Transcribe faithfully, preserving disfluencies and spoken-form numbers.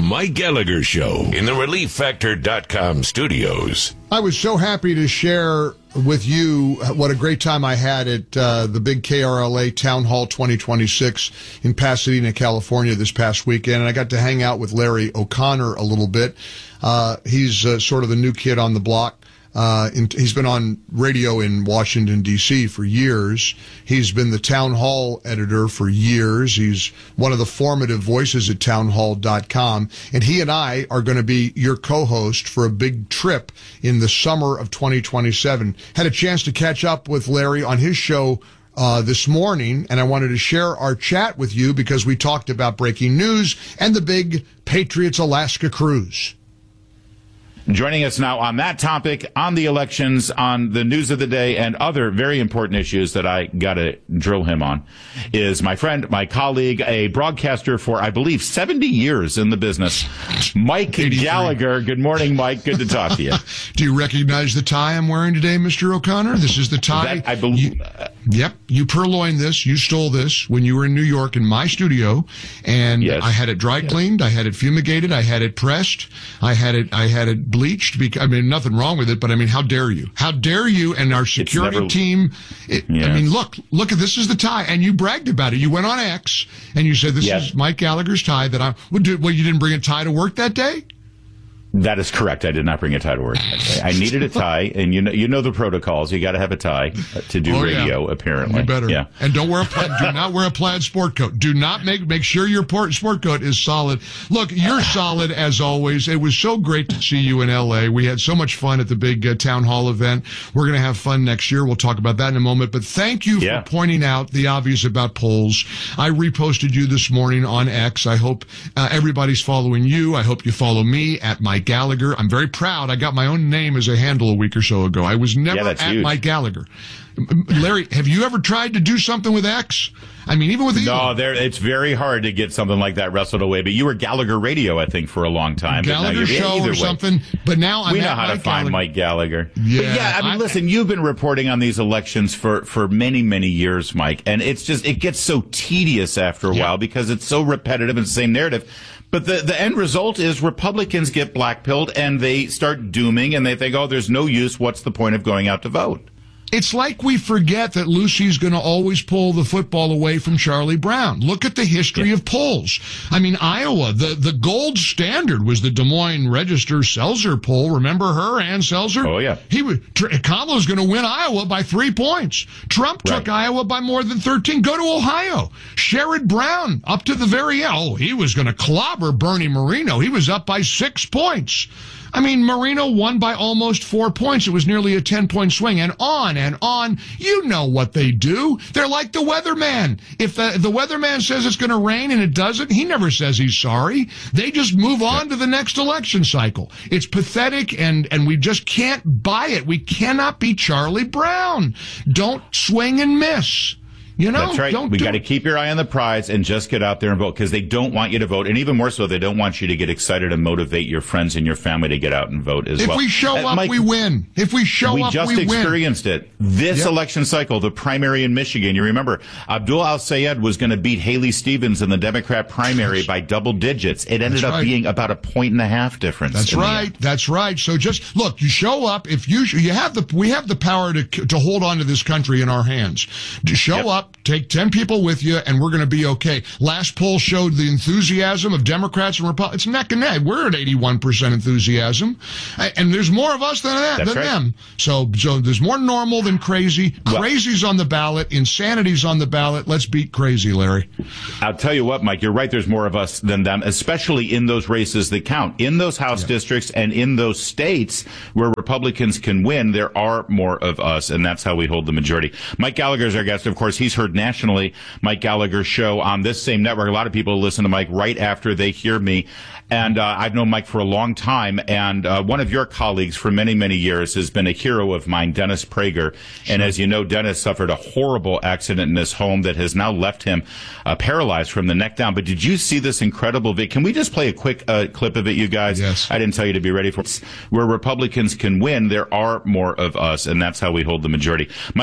Mike Gallagher Show in the relief factor dot com studios. I was so happy to share with you what a great time I had at uh, the big K R L A Town Hall twenty twenty-six in Pasadena, California this past weekend. And I got to hang out with Larry O'Connor a little bit. Uh, he's uh, sort of the new kid on the block. Uh, in, he's been on radio in Washington, D C for years. He's been the town hall editor for years. He's one of the formative voices at town hall dot com. And he and I are going to be your co-host for a big trip in the summer of twenty twenty-seven. Had a chance to catch up with Larry on his show Uh, this morning, and I wanted to share our chat with you because we talked about breaking news and the big Patriots Alaska cruise. Joining us now on that topic, on the elections, on the news of the day, and other very important issues that I got to drill him on, is my friend, my colleague, a broadcaster for, I believe, seventy years in the business, Mike Gallagher. Good morning, Mike. Good to talk to you. Do you recognize the tie I'm wearing today, Mister O'Connor? This is the tie. That, I believe. You, yep. You purloined this. You stole this when you were in New York in my studio, and yes. I had it dry cleaned. Yes. I had it fumigated. I had it pressed. I had it. I had it bleached. Because, I mean, nothing wrong with it, but I mean, how dare you? How dare you? And our security never, team. It, yes. I mean, look, look at this is the tie, and you bragged about it. You went on X and you said this yes. is Mike Gallagher's tie that I would do. Well, you didn't bring a tie to work that day? That is correct. I did not bring a tie to work that day. I needed a tie, and you know, you know the protocols. You got to have a tie to do oh, radio. Yeah. Apparently, you better. Yeah. And don't wear a plaid. Do not wear a plaid sport coat. Do not make make sure your port, sport coat is solid. Look, you're solid as always. It was so great to see you in L A. We had so much fun at the big uh, town hall event. We're going to have fun next year. We'll talk about that in a moment. But thank you yeah. for pointing out the obvious about polls. I reposted you this morning on X. I hope uh, everybody's following you. I hope you follow me at Mike Gallagher. I'm very proud. I got my own name as a handle a week or so ago. I was never yeah, at huge. Mike Gallagher. Larry, have you ever tried to do something with X? I mean, even with the no, there it's very hard to get something like that wrestled away. But you were Gallagher Radio, I think, for a long time. Gallagher Show or way. something. But now I'm we know at how Mike to find Gallagher. Mike Gallagher. Yeah, but yeah. I mean, I, listen, you've been reporting on these elections for for many many years, Mike, and it's just it gets so tedious after a yeah. while because it's so repetitive and the same narrative. But the, the end result is Republicans get blackpilled and they start dooming and they think, oh, there's no use. What's the point of going out to vote? It's like we forget that Lucy's going to always pull the football away from Charlie Brown. Look at the history yeah. of polls. I mean, Iowa, the, the gold standard was the Des Moines Register-Seltzer poll. Remember her, Ann Seltzer? Oh, yeah. He was, Kamala's going to win Iowa by three points. Trump right. took Iowa by more than thirteen. Go to Ohio. Sherrod Brown, up to the very end. Oh, he was going to clobber Bernie Moreno. He was up by six points. I mean, Moreno won by almost four points. It was nearly a ten-point swing, and on and on. You know what they do. They're like the weatherman. If the, the weatherman says it's going to rain and it doesn't, he never says he's sorry. They just move on to the next election cycle. It's pathetic, and, and we just can't buy it. We cannot be Charlie Brown. Don't swing and miss. You know, that's right. Don't we do got to keep your eye on the prize and just get out there and vote because they don't want you to vote. And even more so, they don't want you to get excited and motivate your friends and your family to get out and vote as if well. If we show uh, up, Mike, we win. If we show we up, we win. We just experienced it. This yep. election cycle, the primary in Michigan, you remember, Abdul Al-Sayed was going to beat Haley Stevens in the Democrat primary by double digits. It ended That's up right. being about a point and a half difference. That's right. That's right. So just look, you show up. If you you have the we have the power to to hold on to this country in our hands. Just show yep. up, take ten people with you, and we're going to be okay. Last poll showed the enthusiasm of Democrats and Republicans. It's neck and neck. We're at eighty-one percent enthusiasm, and there's more of us than that That's than right. them. So so there's more normal than crazy. Well, Crazy's on the ballot. Insanity's on the ballot. Let's beat crazy, Larry. I'll tell you what, Mike, you're right. There's more of us than them, especially in those races that count. In those House yeah. districts and in those states where Republicans can win, there are more of us, and that's how we hold the majority. Mike Gallagher is our guest. Of course, he's heard nationally Mike Gallagher's show on this same network. A lot of people listen to Mike right after they hear me. And uh, I've known Mike for a long time, and uh, one of your colleagues for many, many years has been a hero of mine, Dennis Prager. And as you know, Dennis suffered a horrible accident in his home that has now left him uh, paralyzed from the neck down. But did you see this incredible video? Can we just play a quick uh, clip of it, you guys? Yes. I didn't tell you to be ready for it. Where Republicans can win, there are more of us, and that's how we hold the majority. Mike